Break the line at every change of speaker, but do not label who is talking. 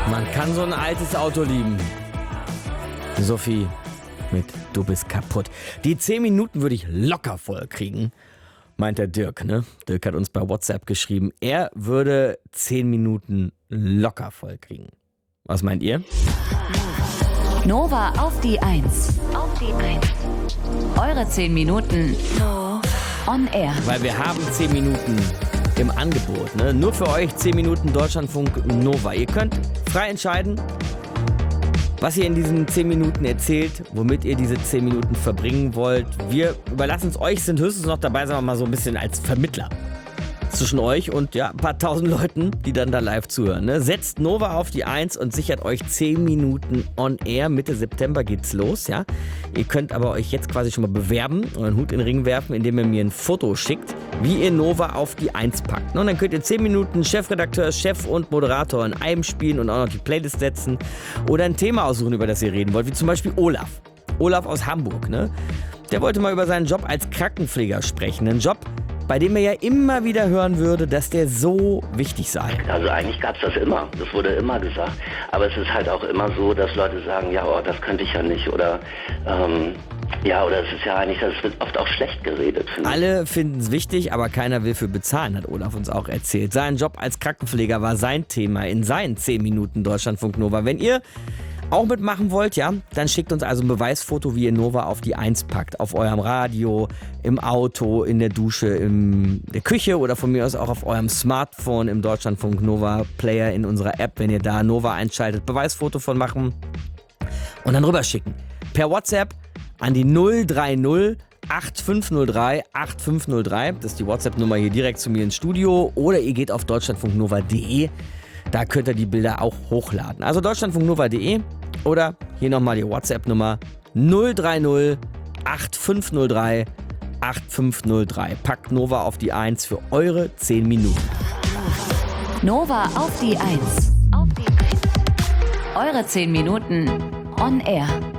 Man kann so ein altes Auto lieben. Sophie mit Du bist kaputt. Die 10 Minuten würde ich locker voll kriegen, meint der Dirk, ne? Dirk hat uns bei WhatsApp geschrieben, er würde 10 Minuten locker voll kriegen. Was meint ihr?
Nova auf die 1. Eure 10 Minuten on air.
Weil wir haben 10 Minuten im Angebot, ne? Nur für euch 10 Minuten Deutschlandfunk Nova. Ihr könnt frei entscheiden, was ihr in diesen 10 Minuten erzählt, womit ihr diese 10 Minuten verbringen wollt. Wir überlassen es euch, sind höchstens noch dabei, sagen wir mal so ein bisschen als Vermittler zwischen euch und ja, ein paar tausend Leuten, die dann da live zuhören. Ne? Setzt Nova auf die 1 und sichert euch 10 Minuten on air. Mitte September geht's los, ja. Ihr könnt aber euch jetzt quasi schon mal bewerben, euren Hut in den Ring werfen, indem ihr mir ein Foto schickt, wie ihr Nova auf die 1 packt. Und dann könnt ihr 10 Minuten Chefredakteur, Chef und Moderator in einem spielen und auch noch die Playlist setzen oder ein Thema aussuchen, über das ihr reden wollt, wie zum Beispiel Olaf. Olaf aus Hamburg, ne? Der wollte mal über seinen Job als Krankenpfleger sprechen. Ein Job, bei dem er ja immer wieder hören würde, dass der so wichtig sei.
Also eigentlich gab es das immer, das wurde immer gesagt. Aber es ist halt auch immer so, dass Leute sagen, ja, oh, das könnte ich ja nicht. Oder oder es ist ja eigentlich, das wird oft auch schlecht geredet.
Alle finden es wichtig, aber keiner will für bezahlen, hat Olaf uns auch erzählt. Sein Job als Krankenpfleger war sein Thema in seinen 10 Minuten Deutschlandfunk Nova. Wenn ihr auch mitmachen wollt, ja, dann schickt uns also ein Beweisfoto, wie ihr Nova auf die 1 packt. Auf eurem Radio, im Auto, in der Dusche, in der Küche oder von mir aus auch auf eurem Smartphone im Deutschlandfunk Nova Player in unserer App, wenn ihr da Nova einschaltet. Beweisfoto von machen und dann rüberschicken. Per WhatsApp an die 030 8503 8503. Das ist die WhatsApp-Nummer hier direkt zu mir ins Studio. Oder ihr geht auf deutschlandfunknova.de. Da könnt ihr die Bilder auch hochladen. Also deutschlandfunknova.de oder hier nochmal die WhatsApp-Nummer 030 8503 8503. Packt Nova auf die 1 für eure 10 Minuten.
Nova auf die 1. Eure 10 Minuten on air.